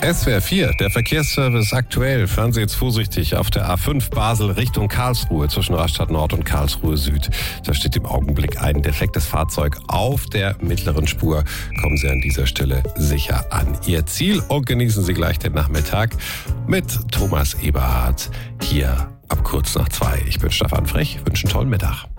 SWR 4, der Verkehrsservice aktuell. Fahren Sie jetzt vorsichtig auf der A5 Basel Richtung Karlsruhe zwischen Rastatt Nord und Karlsruhe Süd. Da steht im Augenblick ein defektes Fahrzeug auf der mittleren Spur. Kommen Sie an dieser Stelle sicher an Ihr Ziel und genießen Sie gleich den Nachmittag mit Thomas Eberhardt hier ab kurz nach 2. Ich bin Stefan Frech, wünsche einen tollen Mittag.